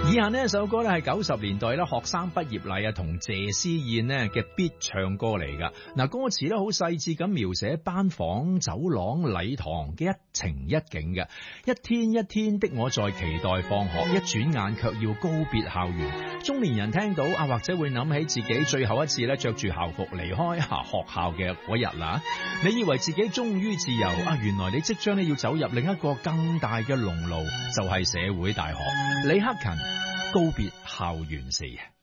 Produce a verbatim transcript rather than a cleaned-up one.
以下呢一首歌咧係九十年代咧學生畢業禮啊同謝師宴呢嘅必唱歌嚟噶。嗱，歌詞咧好細緻咁描寫班房、走廊、禮堂嘅一情一景嘅。一天一天的我在期待放學，一轉眼卻要告別校園。中年人聽到啊，或者會諗起自己最後一次咧着住校服離開下學校嘅嗰日啦。你以為自己終於自由啊，原來你即將咧要走入另一個更大嘅籠牢，就係社會大學。李克勤告別校園時。